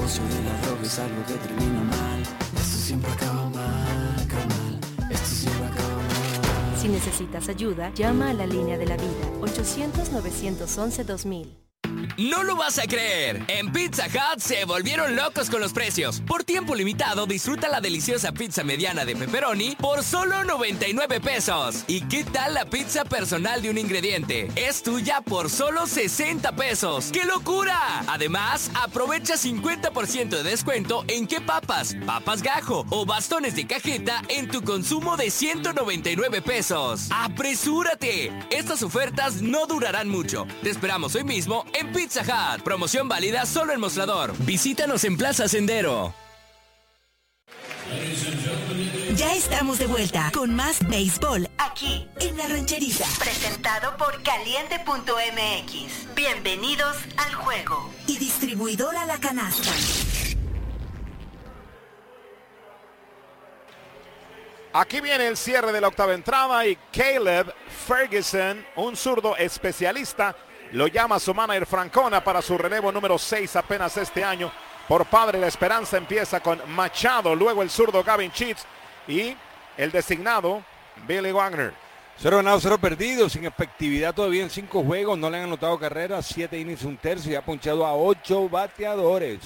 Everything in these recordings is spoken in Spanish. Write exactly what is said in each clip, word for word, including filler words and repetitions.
negocio de la droga es algo que termina mal. Esto siempre acaba mal, carnal. Esto siempre acaba mal. Si necesitas ayuda, llama a la línea de la vida, ochocientos, novecientos once, dos mil. No lo vas a creer. En Pizza Hut se volvieron locos con los precios. Por tiempo limitado, disfruta la deliciosa pizza mediana de pepperoni por solo noventa y nueve pesos. ¿Y qué tal la pizza personal de un ingrediente? Es tuya por solo sesenta pesos. ¡Qué locura! Además, aprovecha cincuenta por ciento de descuento en qué papas, papas gajo o bastones de cajeta en tu consumo de ciento noventa y nueve pesos. ¡Apresúrate! Estas ofertas no durarán mucho. Te esperamos hoy mismo en Pizza Hut. Promoción válida solo en Mostrador. Visítanos en Plaza Sendero. Ya estamos de vuelta con más béisbol aquí en La Rancherita. Presentado por Caliente punto M X. Bienvenidos al juego. Y distribuidora La Canasta. Aquí viene el cierre de la octava entrada y Caleb Ferguson, un zurdo especialista, lo llama su manager Francona para su relevo número seis apenas este año. Por padre la esperanza empieza con Machado, luego el zurdo Gavin Sheets y el designado Billy Wagner. Cero ganados, cero perdidos, sin efectividad todavía en cinco juegos, no le han anotado carreras, siete innings, un tercio y ha ponchado a ocho bateadores.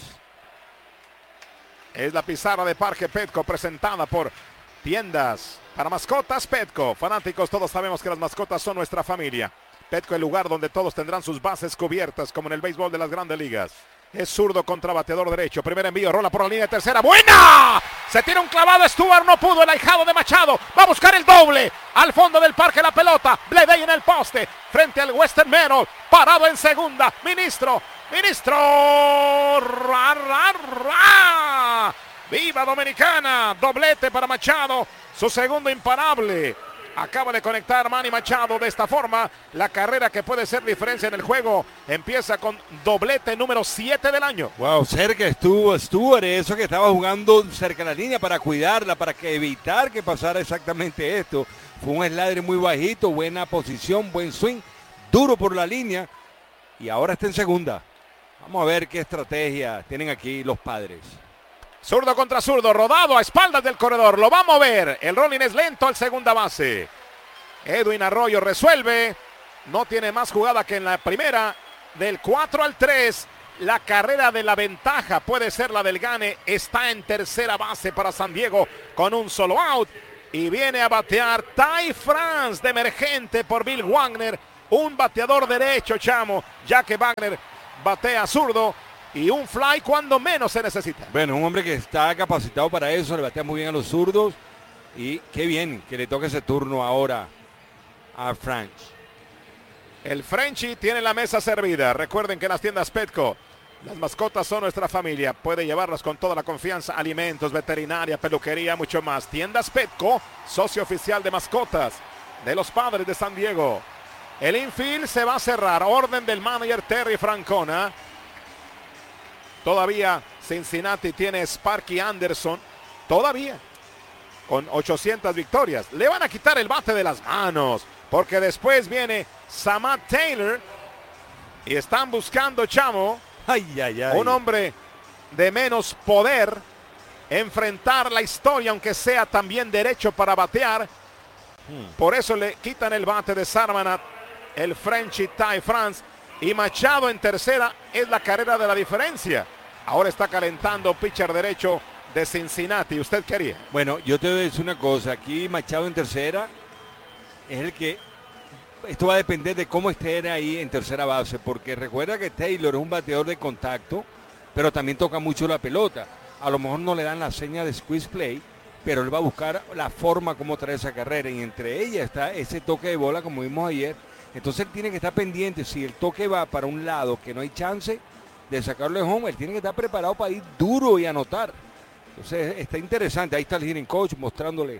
Es la pizarra de Parque Petco presentada por Tiendas para Mascotas Petco. Fanáticos, todos sabemos que las mascotas son nuestra familia. Petco, el lugar donde todos tendrán sus bases cubiertas, como en el béisbol de las grandes ligas. Es zurdo contra bateador derecho. Primer envío, rola por la línea de tercera. ¡Buena! Se tira un clavado. Stuart no pudo. El ahijado de Machado va a buscar el doble. Al fondo del parque la pelota. Bleday en el poste. Frente al Western Meadow. Parado en segunda. Ministro. Ministro. Ra, ra, ra. ¡Viva Dominicana! Doblete para Machado. Su segundo imparable. Acaba de conectar Manny Machado de esta forma. La carrera que puede ser diferencia en el juego empieza con doblete número siete del año. Wow, cerca estuvo Stuart, eso que estaba jugando cerca de la línea para cuidarla, para que evitar que pasara exactamente esto. Fue un slider muy bajito, buena posición, buen swing, duro por la línea y ahora está en segunda. Vamos a ver qué estrategia tienen aquí los padres. Zurdo contra zurdo, rodado a espaldas del corredor, lo va a mover, el rolling es lento al segunda base. Edwin Arroyo resuelve, no tiene más jugada que en la primera, del cuatro al tres, la carrera de la ventaja puede ser la del gane, está en tercera base para San Diego con un solo out y viene a batear Ty France de emergente por Bill Wagner, un bateador derecho, chamo, ya que Wagner batea zurdo. Y un fly cuando menos se necesita. Bueno, un hombre que está capacitado para eso, le batea muy bien a los zurdos. Y qué bien que le toque ese turno ahora a French. El Frenchy tiene la mesa servida. Recuerden que en las tiendas Petco, las mascotas son nuestra familia. Puede llevarlas con toda la confianza. Alimentos, veterinaria, peluquería, mucho más. Tiendas Petco, socio oficial de mascotas de los Padres de San Diego. El infield se va a cerrar. Orden del manager Terry Francona. Todavía Cincinnati tiene Sparky Anderson, todavía con ochocientas victorias. Le van a quitar el bate de las manos, porque después viene Samad Taylor y están buscando, chamo, ay, ay, ay. un hombre de menos poder, enfrentar la historia, aunque sea también derecho para batear. Hmm. Por eso le quitan el bate de Sarmanat, el Frenchy Ty France. Y Machado en tercera es la carrera de la diferencia. Ahora está calentando pitcher derecho de Cincinnati. ¿Usted qué haría? Bueno, yo te voy a decir una cosa. Aquí Machado en tercera es el que... Esto va a depender de cómo esté ahí en tercera base. Porque recuerda que Taylor es un bateador de contacto, pero también toca mucho la pelota. A lo mejor no le dan la seña de squeeze play, pero él va a buscar la forma como traer esa carrera. Y entre ellas está ese toque de bola como vimos ayer. Entonces él tiene que estar pendiente, si el toque va para un lado que no hay chance de sacarlo de home, él tiene que estar preparado para ir duro y anotar. Entonces está interesante, ahí está el hitting coach mostrándole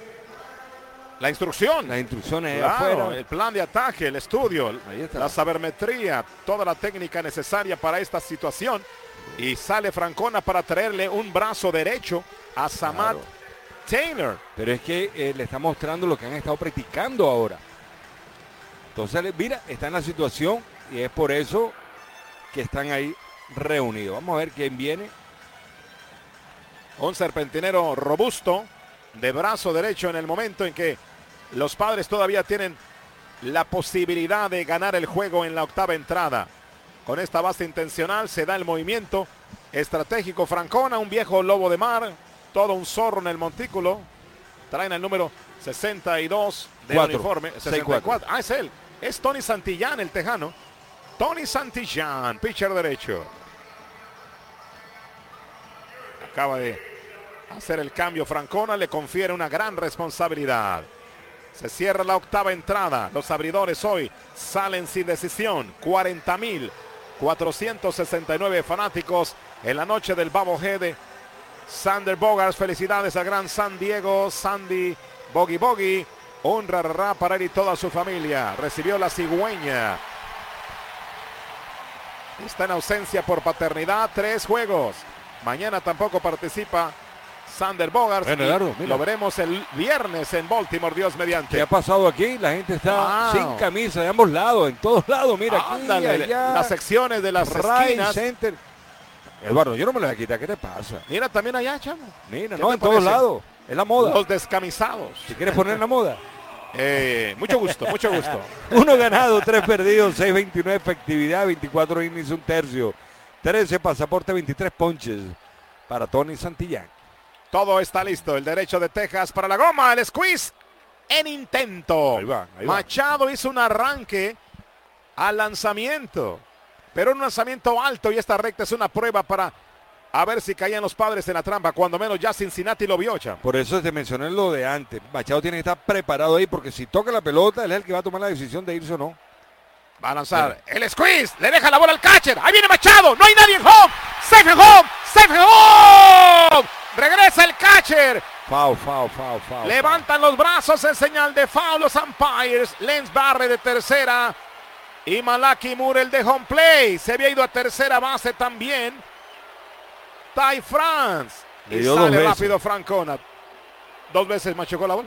la instrucción. Las instrucciones claro, afuera. El plan de ataque, el estudio, la sabermetría, toda la técnica necesaria para esta situación. Y sale Francona para traerle un brazo derecho a Samad claro. Taylor. Pero es que eh, le está mostrando lo que han estado practicando ahora. Entonces, mira, está en la situación y es por eso que están ahí reunidos. Vamos a ver quién viene. Un serpentinero robusto de brazo derecho en el momento en que los Padres todavía tienen la posibilidad de ganar el juego en la octava entrada. Con esta base intencional se da el movimiento estratégico. Francona, un viejo lobo de mar, todo un zorro en el montículo. Traen el número sesenta y dos de Cuatro. uniforme. sesenta y cuatro. Ah, es él. Es Tony Santillán, el tejano. Tony Santillán, pitcher derecho. Acaba de hacer el cambio Francona, le confiere una gran responsabilidad. Se cierra la octava entrada. Los abridores hoy salen sin decisión. cuarenta mil cuatrocientos sesenta y nueve fanáticos en la noche del Bobblehead de Xander Bogaerts. Felicidades al gran San Diego, Sandy Boggy Boggy. Un rarra para él y toda su familia. Recibió la cigüeña. Está en ausencia por paternidad. Tres juegos. Mañana tampoco participa Xander Bogaerts. Bueno, Eduardo, mira. Lo veremos el viernes en Baltimore, Dios mediante. ¿Qué ha pasado aquí? La gente está Wow. sin camisa de ambos lados, en todos lados. Mira, aquí, Ándale, allá, las secciones de las right esquinas. center. Eduardo, yo no me lo voy a quitar. ¿Qué te pasa? Mira también allá, chamo. Mira, ¿Qué no, te en todos parece? lados. Es la moda. Los descamisados. Si quieres poner la moda. Eh, mucho gusto, mucho gusto. Uno ganado, tres perdidos, seis veintinueve efectividad, veinticuatro innings, un tercio, trece pasaporte, veintitrés ponches para Tony Santillán. Todo está listo. El derecho de Texas para la goma. El squeeze en intento. Ahí va, ahí va. Machado hizo un arranque al lanzamiento, pero un lanzamiento alto, y esta recta es una prueba para a ver si caían los Padres en la trampa. Cuando menos ya Cincinnati lo vio, chamo. Por eso te mencioné lo de antes. Machado tiene que estar preparado ahí porque si toca la pelota, él es el que va a tomar la decisión de irse o no. Va a lanzar el squeeze, le deja la bola al catcher. Ahí viene Machado, no hay nadie en home. Safe en home, safe en home. Regresa el catcher. Foul, foul, foul, foul. Levantan los brazos en señal de foul los umpires. Lenz Barre de tercera y Malaki Moore el de home play. Se había ido a tercera base también Ty France. Le Y dio dos sale veces. rápido Francona. Dos veces machocó la bola.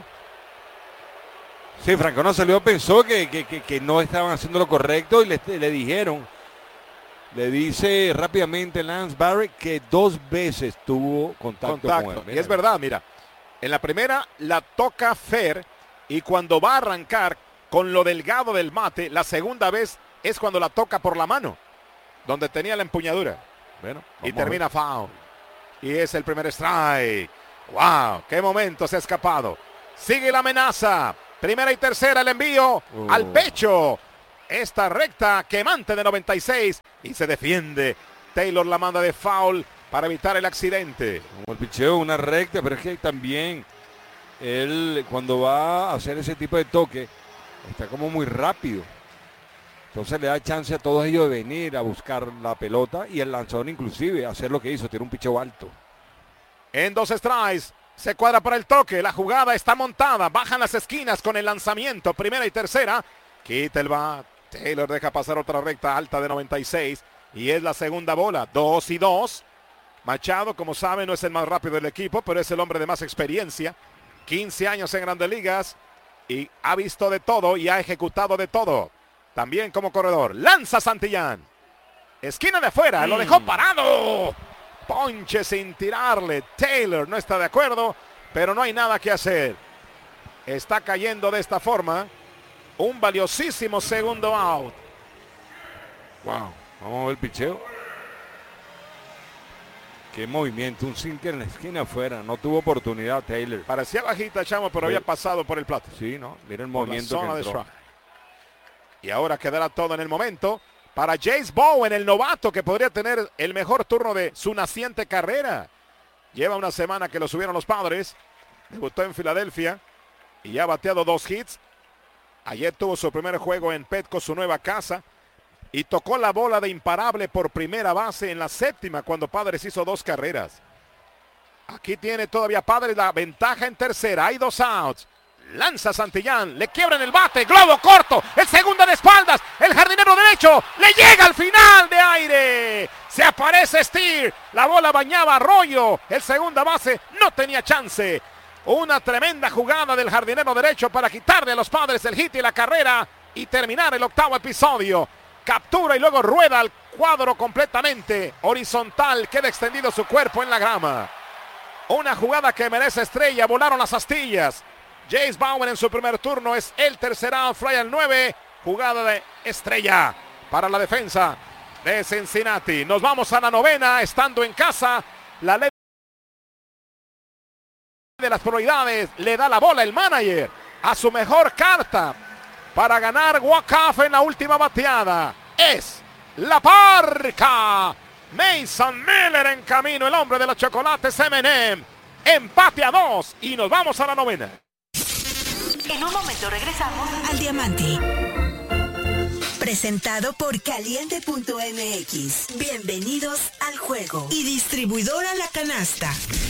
Sí, Franco no salió, pensó que, que, que, que no estaban haciendo lo correcto y le, le dijeron, le dice rápidamente Lance Barrett que dos veces tuvo contacto, Contacto. con él. Y Mira. es verdad, mira. En la primera la toca Fer y cuando va a arrancar con lo delgado del mate, la segunda vez es cuando la toca por la mano, donde tenía la empuñadura. Bueno, Y vamos a termina foul. Y es el primer strike. ¡Wow! ¡Qué momento se ha escapado! Sigue la amenaza. Primera y tercera el envío Uh. al pecho. Esta recta quemante de noventa y seis. Y se defiende. Taylor la manda de foul para evitar el accidente. ver. Como el picheo, una recta, pero es que también él cuando va a hacer ese tipo de toque está como muy rápido. Entonces le da chance a todos ellos de venir a buscar la pelota y el lanzador inclusive hacer lo que hizo, tiene un picheo alto. En dos strikes. Se cuadra para el toque. La jugada está montada. Bajan las esquinas con el lanzamiento. Primera y tercera. Quita el bat. Taylor deja pasar otra recta alta de noventa y seis. Y es la segunda bola. Dos y dos. Machado, como sabe, no es el más rápido del equipo, pero es el hombre de más experiencia. quince años en Grandes Ligas. Y ha visto de todo y ha ejecutado de todo. También como corredor. Lanza Santillán. Esquina de afuera. Lo dejó parado. Ponche sin tirarle. Taylor no está de acuerdo, pero no hay nada que hacer. Está cayendo de esta forma. Un valiosísimo segundo out. Wow, vamos a ver el picheo. Qué movimiento, un sinker en la esquina afuera, no tuvo oportunidad Taylor. Parecía bajita, chamo, pero Sí. había pasado por el plato. Sí, ¿no? Mira el Por la movimiento que zona de entró. strike. Y ahora quedará todo en el momento para Jace Bowen, el novato que podría tener el mejor turno de su naciente carrera. Lleva una semana que lo subieron los Padres. Debutó en Filadelfia y ya ha bateado dos hits. Ayer tuvo su primer juego en Petco, su nueva casa. Y tocó la bola de imparable por primera base en la séptima cuando Padres hizo dos carreras. Aquí tiene todavía Padres la ventaja en tercera. Hay dos outs. Lanza Santillán, le quiebran el bate, globo corto, el segundo de espaldas, el jardinero derecho, le llega al final de aire, se aparece Steer, la bola bañaba Arroyo, el segunda base no tenía chance, una tremenda jugada del jardinero derecho para quitarle a los Padres el hit y la carrera y terminar el octavo episodio, captura y luego rueda al cuadro completamente horizontal, queda extendido su cuerpo en la grama. Una jugada que merece estrella. Volaron las astillas. Jace Bowen en su primer turno es el tercer out. Fly al nueve. Jugada de estrella para la defensa de Cincinnati. Nos vamos a la novena. Estando en casa. La ley de las probabilidades. Le da la bola el manager a su mejor carta para ganar walk-off en la última bateada. Es la Parca. Mason Miller en camino, el hombre de los chocolates eme and eme. Empate a dos y nos vamos a la novena. En un momento regresamos al Diamante. Presentado por Caliente punto eme equis. Bienvenidos al juego. Y distribuidora La Canasta.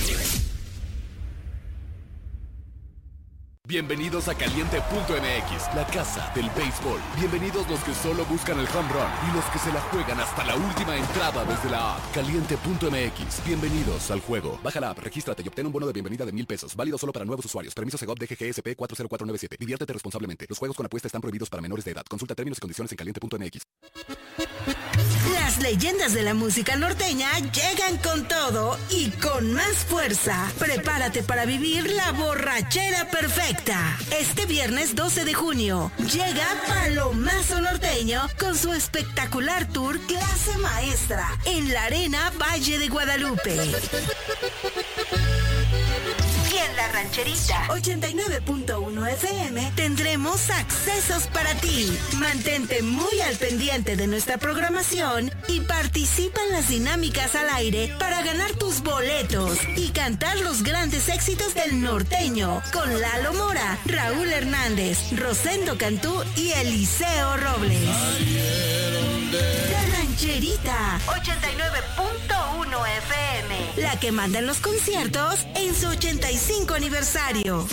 Bienvenidos a Caliente punto eme equis, la casa del béisbol. Bienvenidos los que solo buscan el home run y los que se la juegan hasta la última entrada desde la app. Caliente punto eme equis, bienvenidos al juego. Baja la app, regístrate y obtén un bono de bienvenida de mil pesos. Válido solo para nuevos usuarios. Permiso Segov D G G S P cuatro cero cuatro nueve siete. Diviértete responsablemente. Los juegos con apuesta están prohibidos para menores de edad. Consulta términos y condiciones en Caliente punto eme equis. Las leyendas de la música norteña llegan con todo y con más fuerza. Prepárate para vivir la borrachera perfecta. Este viernes doce de junio llega Palomazo Norteño con su espectacular tour Clase Maestra en la Arena Valle de Guadalupe. Y en la Rancherita ochenta y nueve punto uno F M tendremos accesos para ti. Mantente muy al pendiente de nuestra programación y participa en las dinámicas al aire para ganar tus boletos y cantar los grandes éxitos del norteño con Lalo Mora, Raúl Hernández, Rosendo Cantú y Eliseo Robles. La Rancherita ochenta y nueve punto uno F M, la que manda en los conciertos en su ochenta y cinco aniversario.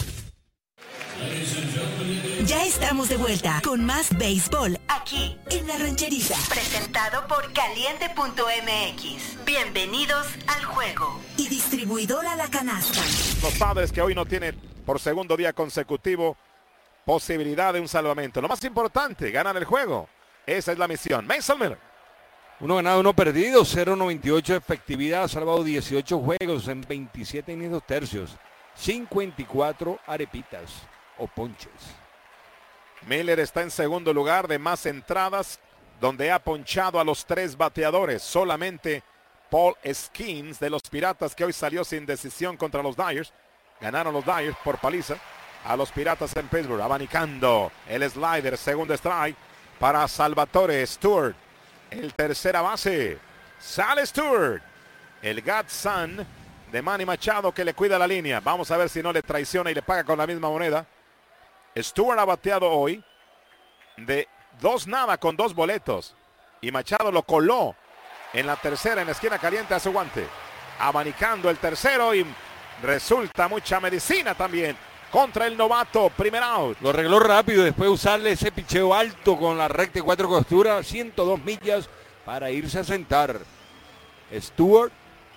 Ya estamos de vuelta con más béisbol aquí en La Rancherita. Presentado por Caliente punto eme equis. Bienvenidos al juego. Y distribuidora La Canasta. Los Padres que hoy no tienen por segundo día consecutivo posibilidad de un salvamento. Lo más importante, ganar el juego. Esa es la misión. Mason Miller. Uno ganado, uno perdido, cero noventa y ocho de efectividad, ha salvado dieciocho juegos en veintisiete innings dos tercios, cincuenta y cuatro arepitas o ponches. Miller está en segundo lugar de más entradas, donde ha ponchado a los tres bateadores. Solamente Paul Skeens de los Piratas, que hoy salió sin decisión contra los Dyers. Ganaron los Dyers por paliza a los Piratas en Pittsburgh. Abanicando el slider, segundo strike para Salvatore Stewart. El tercera base, Sal Stewart. El godson de Manny Machado que le cuida la línea. Vamos a ver si no le traiciona y le paga con la misma moneda. Stewart ha bateado hoy de dos nada con dos boletos. Y Machado lo coló en la tercera, en la esquina caliente a su guante. Abanicando el tercero y resulta mucha medicina también contra el novato. Primer out. Lo arregló rápido después de usarle ese picheo alto con la recta y cuatro costuras. ciento dos millas para irse a sentar. Stewart,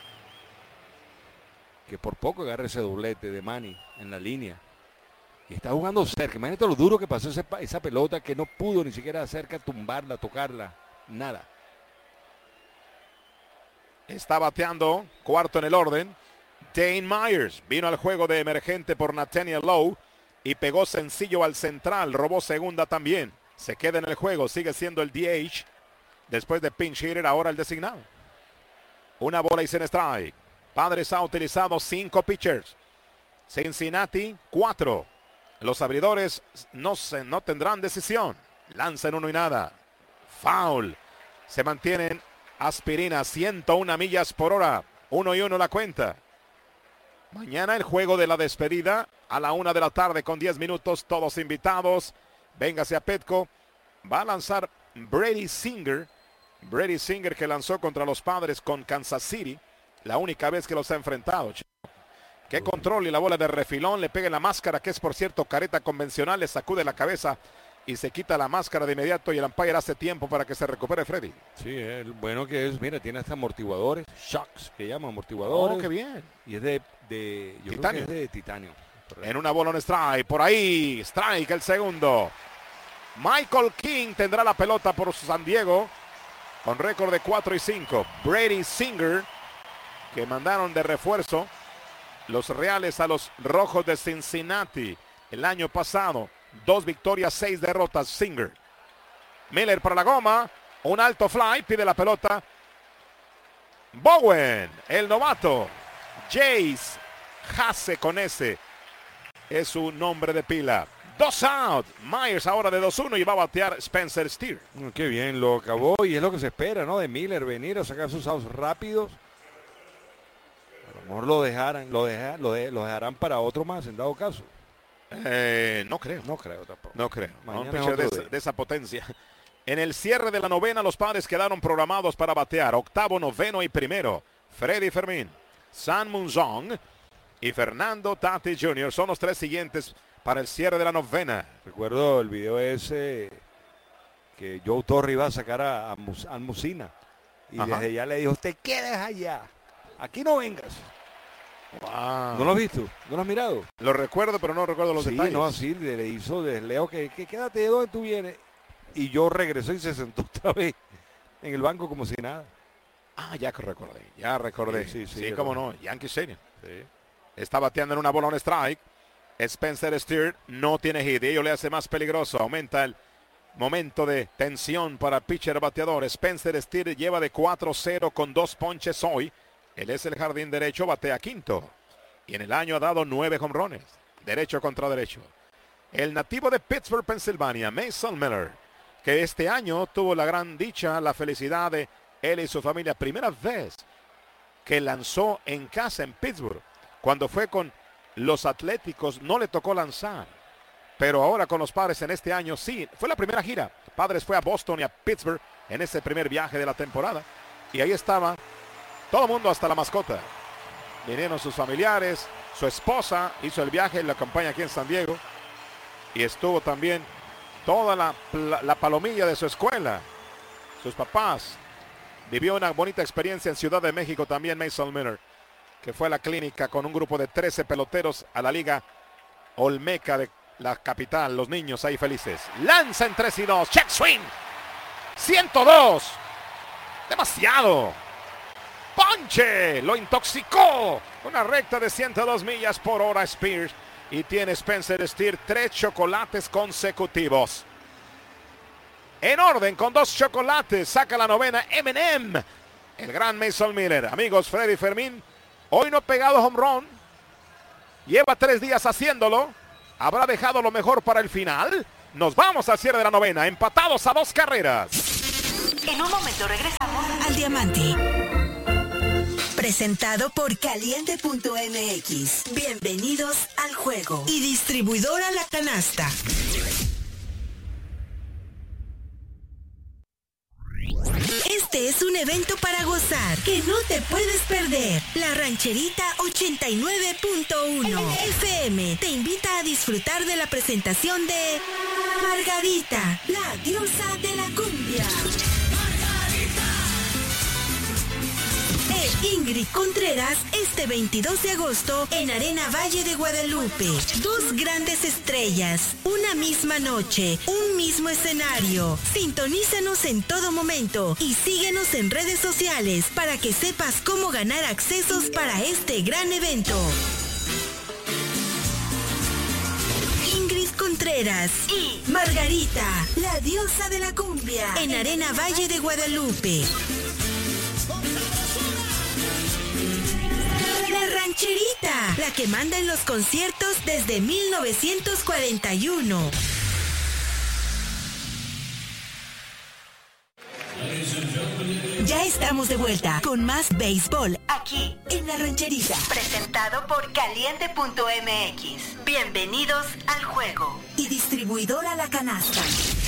que por poco agarra ese doblete de Manny en la línea. Y está jugando cerca. Imagínate lo duro que pasó ese, esa pelota, que no pudo ni siquiera cerca tumbarla, tocarla. Nada. Está bateando, cuarto en el orden. Dane Myers vino al juego de emergente por Nathaniel Lowe y pegó sencillo al central, robó segunda también. Se queda en el juego, sigue siendo el D H después de pinch hitter, ahora el designado. Una bola y sin strike. Padres ha utilizado cinco pitchers. Cincinnati, cuatro. Los abridores no, se, no tendrán decisión. Lanzan uno y nada. Foul. Se mantienen aspirina, ciento una millas por hora. Uno y uno la cuenta. Mañana el juego de la despedida a la una de la tarde con diez minutos. Todos invitados. Véngase a Petco. Va a lanzar Brady Singer. Brady Singer, que lanzó contra los Padres con Kansas City. La única vez que los ha enfrentado. Qué control y la bola de refilón. Le pega en la máscara, que es por cierto careta convencional. Le sacude la cabeza y se quita la máscara de inmediato. Y el umpire hace tiempo para que se recupere Freddy. Sí, el bueno que es, mira, tiene hasta amortiguadores. Shocks, que llaman amortiguadores. Oh, qué bien. Y es de, de, yo titanio. Creo que es de titanio. En una bola, un strike. Por ahí, strike el segundo. Michael King tendrá la pelota por San Diego con récord de cuatro y cinco. Brady Singer, que mandaron de refuerzo los Reales a los Rojos de Cincinnati el año pasado. Dos victorias, seis derrotas. Singer. Miller para la goma. Un alto fly, pide la pelota. Bowen, el novato. Jace Hace con ese. Es su nombre de pila. Dos out. Myers ahora de dos uno y va a batear Spencer Steer. Qué bien, lo acabó y es lo que se espera, ¿no? De Miller venir a sacar sus outs rápidos. A lo mejor lo dejarán, lo, deja, lo, de, lo dejarán para otro más en dado caso. Eh, no creo. No creo tampoco. No creo. Mañana Un es pitcher de, otro esa- día. de esa potencia. En el cierre de la novena, los Padres quedaron programados para batear. Octavo, noveno y primero. Freddy Fermín, San Munzong y Fernando Tatis junior son los tres siguientes para el cierre de la novena. Recuerdo el video ese que Joe Torre iba a sacar a, a, Mus- a Musina. Y Ajá. desde allá le dijo, te quedes allá. Aquí no vengas. Wow. ¿No lo has visto? ¿No lo has mirado? Lo recuerdo, pero no recuerdo los sí, detalles. no, así le hizo de Leo que, que quédate de donde tú vienes. Y yo regresó y se sentó otra vez en el banco como si nada. Ah, ya que recordé, ya recordé. Sí, Sí, sí, sí, cómo era- no, Yankee Stadium. Sí. Está bateando en una bola on strike. Spencer Steer no tiene hit y ello le hace más peligroso. Aumenta el momento de tensión para pitcher bateador. Spencer Steer lleva de cuatro cero con dos ponches hoy. Él es el jardín derecho, batea quinto. Y en el año ha dado nueve jonrones. Derecho contra derecho. El nativo de Pittsburgh, Pensilvania, Mason Miller, que este año tuvo la gran dicha, la felicidad de él y su familia. Primera vez que lanzó en casa en Pittsburgh. Cuando fue con los Atléticos no le tocó lanzar. Pero ahora con los Padres en este año sí. Fue la primera gira. Padres fue a Boston y a Pittsburgh en ese primer viaje de la temporada. Y ahí estaba todo el mundo, hasta la mascota. Vinieron sus familiares, su esposa hizo el viaje, la acompaña aquí en San Diego. Y estuvo también toda la, la, la palomilla de su escuela. Sus papás. Vivió una bonita experiencia en Ciudad de México también Mason Miller, que fue a la clínica con un grupo de trece peloteros a la Liga Olmeca de la capital. Los niños ahí felices. Lanza en tres y dos. Check swing. ciento dos. Demasiado. Ponche. Lo intoxicó. Una recta de ciento dos millas por hora Spears. Y tiene Spencer Steer tres chocolates consecutivos. En orden con dos chocolates. Saca la novena eme and eme. El gran Mason Miller. Amigos, Freddy Fermín hoy no ha pegado home run. Lleva tres días haciéndolo. ¿Habrá dejado lo mejor para el final? Nos vamos al cierre de la novena. Empatados a dos carreras. En un momento regresamos al Diamante. Presentado por Caliente punto eme equis. Bienvenidos al juego. Y distribuidora La Canasta. Este es un evento para gozar que no te puedes perder. La Rancherita ochenta y nueve punto uno efe eme te invita a disfrutar de la presentación de Margarita, la diosa de la cumbia. E Ingrid Contreras este veintidós de agosto en Arena Valle de Guadalupe. Dos grandes estrellas, una misma noche, un mismo escenario. Sintonízanos en todo momento y síguenos en redes sociales para que sepas cómo ganar accesos para este gran evento. Ingrid Contreras y Margarita, la diosa de la cumbia, en Arena Valle de Guadalupe. La Rancherita, la que manda en los conciertos desde mil novecientos cuarenta y uno. Ya estamos de vuelta con más béisbol aquí en La Rancherita. Presentado por Caliente punto eme equis. Bienvenidos al juego. Y distribuidora La Canasta.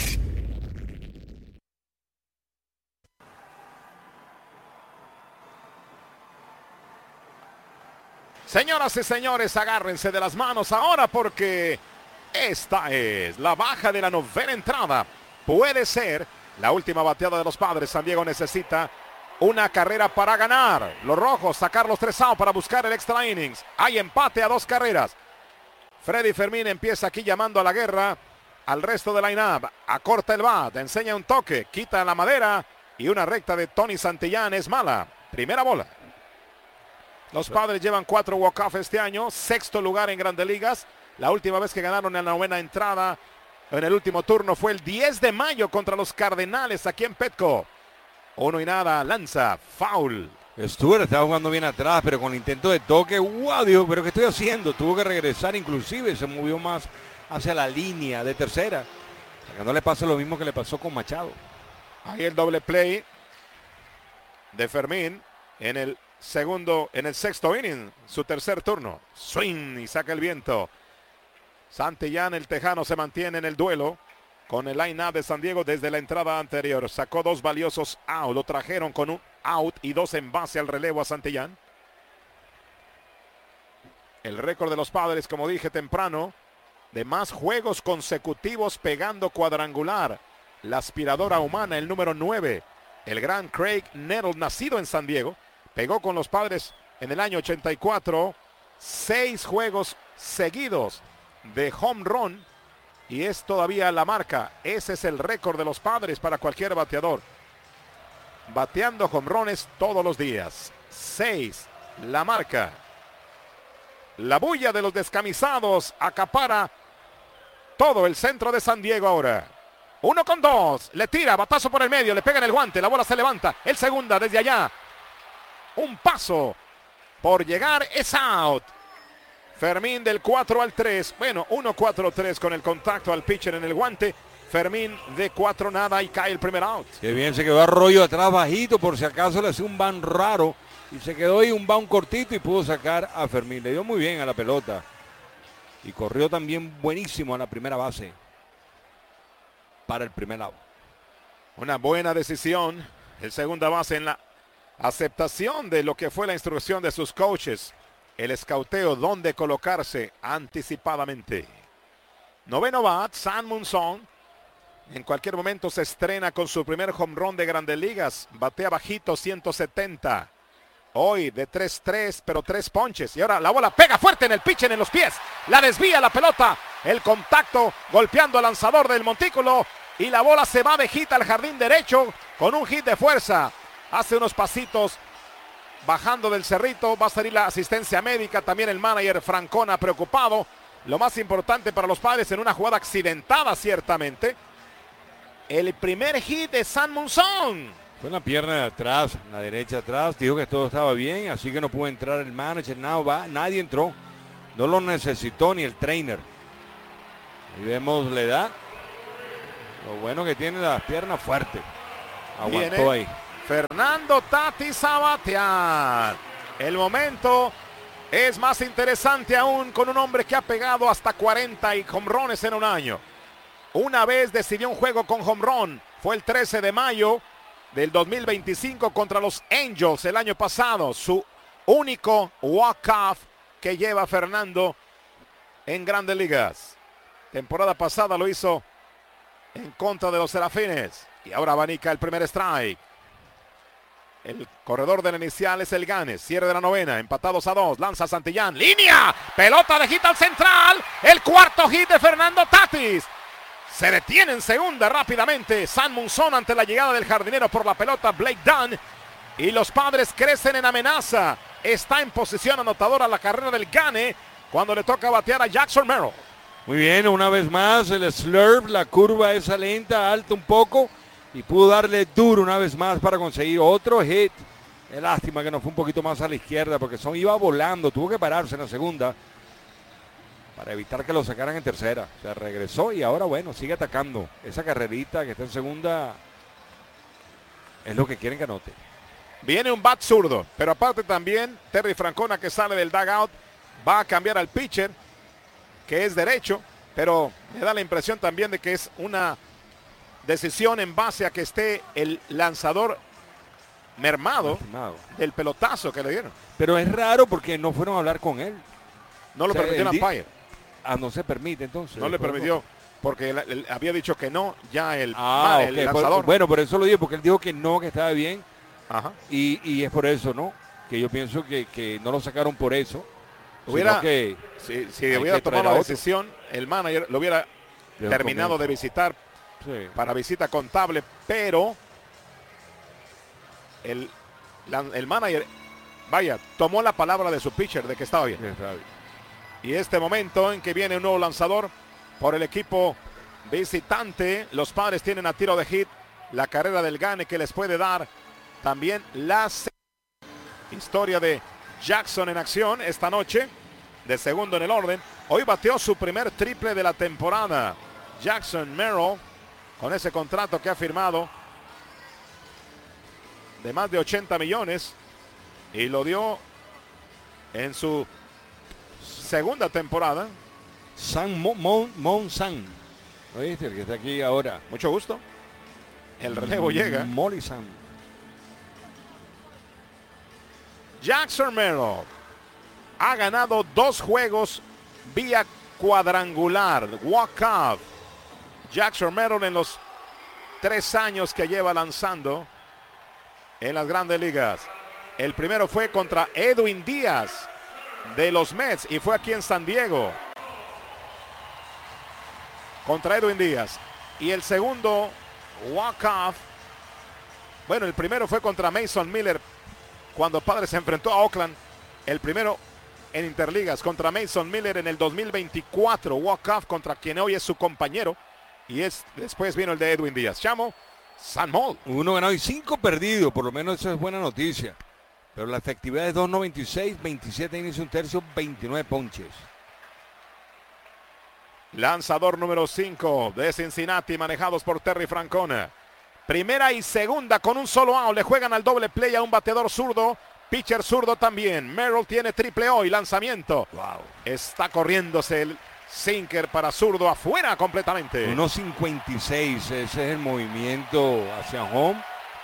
Señoras y señores, agárrense de las manos ahora porque esta es la baja de la novena entrada. Puede ser la última bateada de los Padres. San Diego necesita una carrera para ganar. Los rojos sacar los tres outs para buscar el extra innings. Hay empate a dos carreras. Freddy Fermín empieza aquí llamando a la guerra al resto del line-up. Acorta el bat, enseña un toque, quita la madera y una recta de Tony Santillán es mala. Primera bola. Los Padres llevan cuatro walk-off este año, sexto lugar en Grandes Ligas. La última vez que ganaron en la novena entrada en el último turno fue el diez de mayo contra los Cardenales aquí en Petco. Uno y nada, lanza, foul. Stewart estaba jugando bien atrás, pero con el intento de toque, wow, dijo, pero ¿qué estoy haciendo? Tuvo que regresar, inclusive se movió más hacia la línea de tercera. Para que no le pase lo mismo que le pasó con Machado. Ahí el doble play de Fermín en el segundo, en el sexto inning, su tercer turno. Swing y saca el viento. Santillán, el tejano, se mantiene en el duelo con el line-up de San Diego desde la entrada anterior. Sacó dos valiosos out, lo trajeron con un out y dos en base al relevo a Santillán. El récord de los Padres, como dije temprano, de más juegos consecutivos pegando cuadrangular. La aspiradora humana, el número nueve, el gran Craig Nettles, nacido en San Diego, pegó con los Padres en el año ochenta y cuatro, seis juegos seguidos de home run, y es todavía la marca. Ese es el récord de los Padres para cualquier bateador, bateando home runs todos los días. Seis, la marca. La bulla de los descamisados acapara todo el centro de San Diego ahora. Uno con dos, le tira, batazo por el medio, le pega en el guante, la bola se levanta, el segunda desde allá. Un paso por llegar, es out. Fermín del cuatro al tres, bueno, uno cuatro tres con el contacto al pitcher en el guante. Fermín de cuatro nada y cae el primer out. Qué bien, se quedó Arroyo atrás bajito por si acaso le hacía un ban raro. Y se quedó ahí un bound cortito y pudo sacar a Fermín. Le dio muy bien a la pelota. Y corrió también buenísimo a la primera base. Para el primer out. Una buena decisión. El segunda base en la aceptación de lo que fue la instrucción de sus coaches. El escauteo, dónde colocarse anticipadamente. Noveno bat, San Munson. En cualquier momento se estrena con su primer home run de Grandes Ligas. Batea bajito, ciento setenta. Hoy de tres tres, pero tres ponches. Y ahora la bola pega fuerte en el pitcher, en los pies. La desvía la pelota. El contacto golpeando al lanzador del montículo. Y la bola se va de hit al jardín derecho con un hit de fuerza. Hace unos pasitos bajando del cerrito. Va a salir la asistencia médica. También el manager Francona preocupado. Lo más importante para los Padres en una jugada accidentada ciertamente. El primer hit de San Munson. Fue en la pierna de atrás, en la derecha atrás, dijo que todo estaba bien, así que no pudo entrar el manager, nada, va, nadie entró. No lo necesitó ni el trainer. Ahí vemos la edad. Lo bueno que tiene las piernas fuertes. Aguantó Viene ahí. Fernando Tatis a batear. El momento es más interesante aún con un hombre que ha pegado hasta cuarenta y home runs en un año. Una vez decidió un juego con home run. Fue el trece de mayo. Del dos mil veinticinco contra los Angels el año pasado. Su único walk-off que lleva Fernando en Grandes Ligas. Temporada pasada lo hizo en contra de los Serafines. Y ahora abanica el primer strike. El corredor de la inicial es el Ganes. Cierre de la novena. Empatados a dos. Lanza Santillán. ¡Línea! Pelota de hit al central. El cuarto hit de Fernando Tatis. Se detiene en segunda rápidamente San Munson ante la llegada del jardinero por la pelota Blake Dunn. Y los Padres crecen en amenaza. Está en posición anotadora la carrera del Gane cuando le toca batear a Jackson Merrill. Muy bien, una vez más el slurp, la curva esa lenta, alta un poco. Y pudo darle duro una vez más para conseguir otro hit. Es lástima que no fue un poquito más a la izquierda porque son iba volando. Tuvo que pararse en la segunda para evitar que lo sacaran en tercera. Se regresó y ahora, bueno, sigue atacando. Esa carrerita que está en segunda es lo que quieren que anote. Viene un bat zurdo, pero aparte también Terry Francona, que sale del dugout, va a cambiar al pitcher, que es derecho, pero me da la impresión también de que es una decisión en base a que esté el lanzador mermado Lastimado. del pelotazo que le dieron. Pero es raro porque no fueron a hablar con él. No lo O sea, permitió el el di- umpire. Ah, no se permite entonces. No le Después- permitió porque él, él había dicho que no, ya el, Ah, el ok, por- lanzador. bueno, por eso lo dije, porque él dijo que no, que estaba bien. Ajá. Y, y es por eso, ¿no? Que yo pienso que, que no lo sacaron por eso. Hubiera- sino que Si, si Hay hubiera que tomado traer la a otro. decisión, el manager lo hubiera Desde el terminado comienzo. de visitar sí. para visita contable, pero el, la- el manager vaya, tomó la palabra de su pitcher de que estaba bien. Está bien. Y este momento en que viene un nuevo lanzador por el equipo visitante, los Padres tienen a tiro de hit la carrera del Gane que les puede dar también la historia de Jackson en acción esta noche, de segundo en el orden. Hoy bateó su primer triple de la temporada. Jackson Merrill, con ese contrato que ha firmado de más de ochenta millones, y lo dio en su segunda temporada. San Mon, Mon, Mon San. ¿Oíste? El que está aquí ahora. Mucho gusto. El relevo llega. Molly San. Jackson Merrill ha ganado dos juegos vía cuadrangular, walk-off. Jackson Merrill en los tres años que lleva lanzando en las grandes ligas. El primero fue contra Edwin Díaz de los Mets y fue aquí en San Diego. Contra Edwin Díaz. Y el segundo walk-off, bueno, el primero fue contra Mason Miller cuando Padres se enfrentó a Oakland. El primero en Interligas contra Mason Miller en el dos mil veinticuatro, walk-off contra quien hoy es su compañero. Y es, después vino el de Edwin Díaz. Chamo, San Mol. Uno ganado y cinco perdidos, por lo menos eso es buena noticia. Pero la efectividad es dos noventa y seis, veintisiete innings, un tercio, veintinueve ponches. Lanzador número cinco de Cincinnati, manejados por Terry Francona. Primera y segunda con un solo out. Le juegan al doble play a un bateador zurdo. Pitcher zurdo también. Merrill tiene triple hoy. Lanzamiento. Wow. Está corriéndose el sinker para zurdo afuera completamente. uno cincuenta y seis. Ese es el movimiento hacia home.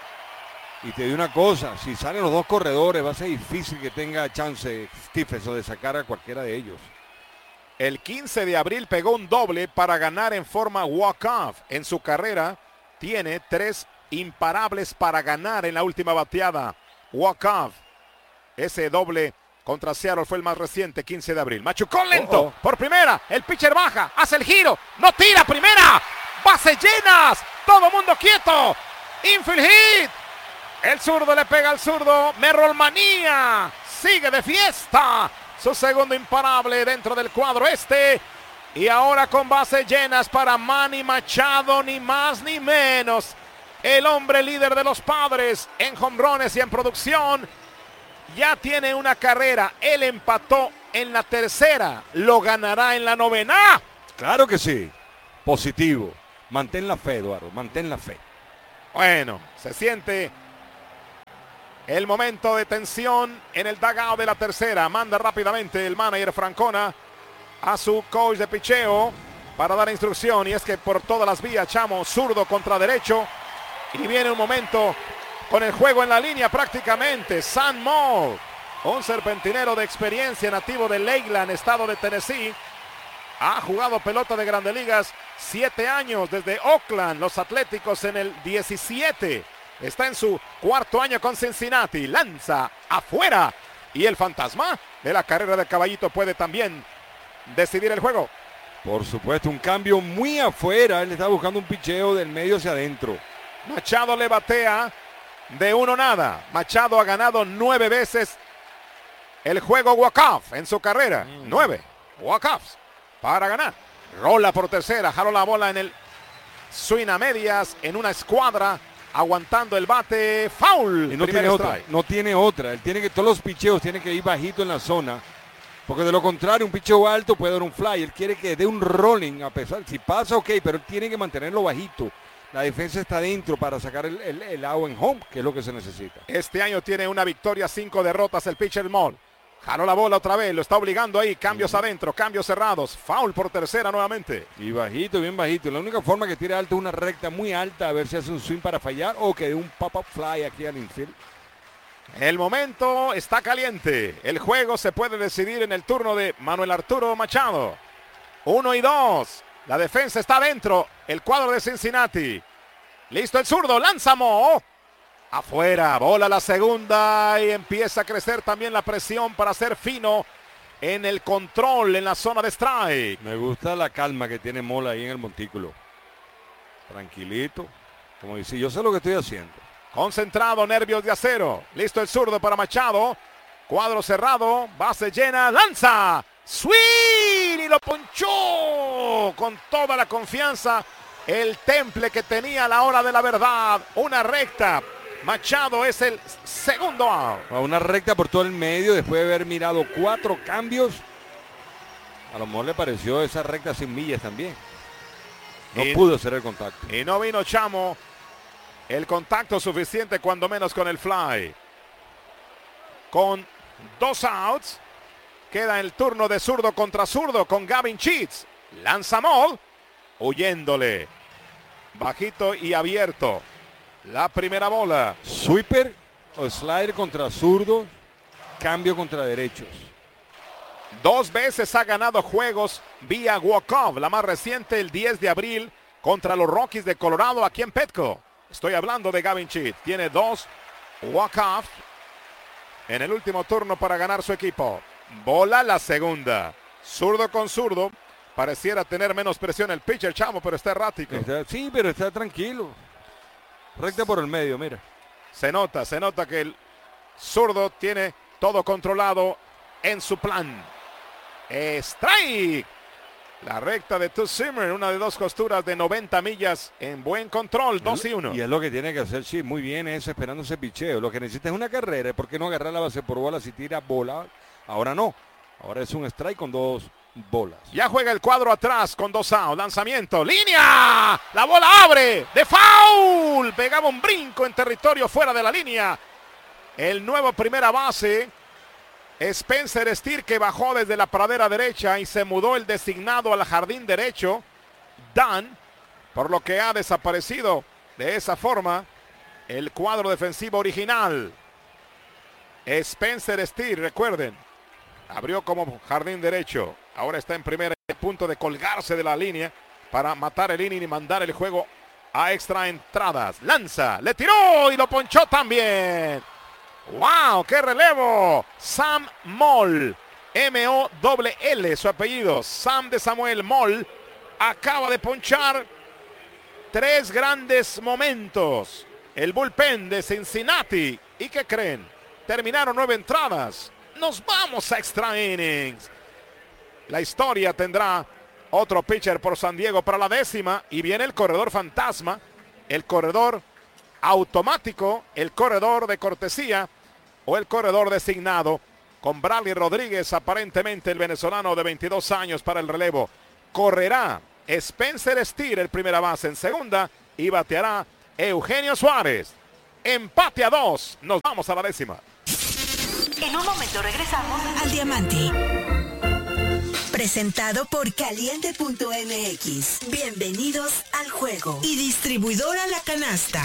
Y te digo una cosa. Si salen los dos corredores va a ser difícil que tenga chance Stephenson de sacar a cualquiera de ellos. El quince de abril pegó un doble para ganar en forma walk-off. En su carrera tiene tres imparables para ganar en la última bateada. Walk-off. Ese doble contra Seattle fue el más reciente, quince de abril. Machucó lento oh, oh. por primera. El pitcher baja, hace el giro. No tira, primera. Bases llenas. Todo mundo quieto. Infield hit. El zurdo le pega al zurdo. Merrill manía. Sigue de fiesta. Su segundo imparable dentro del cuadro este. Y ahora con bases llenas para Manny Machado, ni más ni menos. El hombre líder de los Padres en jonrones y en producción. Ya tiene una carrera. Él empató en la tercera. Lo ganará en la novena. Claro que sí. Positivo. Mantén la fe, Eduardo. Mantén la fe. Bueno, se siente el momento de tensión en el dugout de la tercera. Manda rápidamente el manager Francona a su coach de picheo para dar instrucción. Y es que por todas las vías, Chamo, zurdo contra derecho. Y viene un momento con el juego en la línea prácticamente. San Mol, un serpentinero de experiencia nativo de Lakeland, estado de Tennessee. Ha jugado pelota de Grandes Ligas siete años desde Oakland. Los Atléticos en el diecisiete. Está en su cuarto año con Cincinnati. Lanza afuera. Y el fantasma de la carrera de Caballito puede también decidir el juego. Por supuesto, un cambio muy afuera. Él está buscando un picheo del medio hacia adentro. Machado le batea de uno nada. Machado ha ganado nueve veces el juego walk-off en su carrera. Mm. Nueve walk-offs para ganar. Rola por tercera. Jaló la bola en el swing a medias en una escuadra. Aguantando el bate, foul. Y no tiene otra, no tiene otra. Él tiene que, todos los picheos tienen que ir bajito en la zona. Porque de lo contrario, un picheo alto puede dar un fly. Él quiere que dé un rolling a pesar. Si pasa, ok, pero él tiene que mantenerlo bajito. La defensa está dentro para sacar el, el, el out en home, que es lo que se necesita. Este año tiene una victoria, cinco derrotas el pitcher Mol. Jaló la bola otra vez, lo está obligando ahí. Cambios uh-huh. adentro, cambios cerrados. Foul por tercera nuevamente. Y bajito, bien bajito. La única forma que tire alto es una recta muy alta, a ver si hace un swing para fallar o que dé un pop-up fly aquí al infield. El momento está caliente. El juego se puede decidir en el turno de Manuel Arturo Machado. Uno y dos. La defensa está adentro. El cuadro de Cincinnati. Listo el zurdo. Lanza Mo. Afuera. Bola la segunda. Y empieza a crecer también la presión para ser fino en el control en la zona de strike. Me gusta la calma que tiene Mola ahí en el montículo. Tranquilito. Como dice, yo sé lo que estoy haciendo. Concentrado, nervios de acero. Listo el zurdo para Machado. Cuadro cerrado, base llena, lanza. Swing y lo ponchó con toda la confianza. El temple que tenía a la hora de la verdad. Una recta. Machado es el segundo out. A una recta por todo el medio después de haber mirado cuatro cambios. A lo mejor le pareció esa recta sin millas también. No y, pudo hacer el contacto. Y no vino Chamo el contacto suficiente, cuando menos con el fly. Con dos outs. Queda el turno de zurdo contra zurdo con Gavin Sheets. Lanza Moll. Huyéndole. Bajito y abierto. La primera bola. Sweeper o slider contra zurdo. Cambio contra derechos. Dos veces ha ganado juegos vía walk-off. La más reciente el diez de abril contra los Rockies de Colorado aquí en Petco. Estoy hablando de Gavin Sheets. Tiene dos walk-off en el último turno para ganar su equipo. Bola la segunda. Zurdo con zurdo. Pareciera tener menos presión el pitcher, Chamo, pero está errático. Está, sí, pero está tranquilo. Recta por el medio, mira. Se nota, se nota que el zurdo tiene todo controlado en su plan. Strike. La recta de Tu Zimmer, una de dos costuras de noventa millas en buen control, dos y uno. Y es lo que tiene que hacer, sí, muy bien eso, esperando ese picheo. Lo que necesita es una carrera. ¿Por qué no agarrar la base por bola si tira bola? Ahora no. Ahora es un strike con dos bolas. Ya juega el cuadro atrás con dos outs. Lanzamiento. ¡Línea! La bola abre. ¡De foul! Pegaba un brinco en territorio fuera de la línea. El nuevo primera base. Spencer Steer, que bajó desde la pradera derecha y se mudó el designado al jardín derecho. Dan. Por lo que ha desaparecido de esa forma el cuadro defensivo original. Spencer Steer, recuerden. Abrió como jardín derecho. Ahora está en primer punto de colgarse de la línea para matar el inning y mandar el juego a extra entradas. Lanza, le tiró y lo ponchó también. ¡Wow! ¡Qué relevo! Sam Moll. M O L L su apellido. Sam de Samuel Moll acaba de ponchar tres grandes momentos. El bullpen de Cincinnati. ¿Y qué creen? Terminaron nueve entradas. Nos vamos a extra innings. La historia tendrá otro pitcher por San Diego para la décima. Y viene el corredor fantasma. El corredor automático. El corredor de cortesía. O el corredor designado. Con Bradley Rodríguez, aparentemente el venezolano de veintidós años para el relevo. Correrá Spencer Steer, el primera base en segunda. Y bateará Eugenio Suárez. Empate a dos. Nos vamos a la décima. En un momento regresamos al Diamante. Presentado por Caliente punto M X. Bienvenidos al juego. Y distribuidora La Canasta.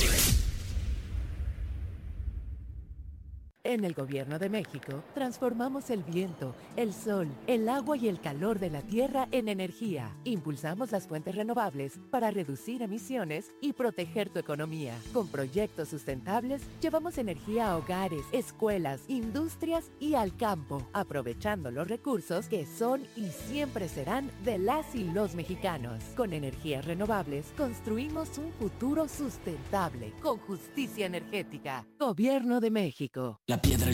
En el Gobierno de México, transformamos el viento, el sol, el agua y el calor de la tierra en energía. Impulsamos las fuentes renovables para reducir emisiones y proteger tu economía. Con proyectos sustentables, llevamos energía a hogares, escuelas, industrias y al campo, aprovechando los recursos que son y siempre serán de las y los mexicanos. Con energías renovables, construimos un futuro sustentable, con justicia energética. Gobierno de México. La piedra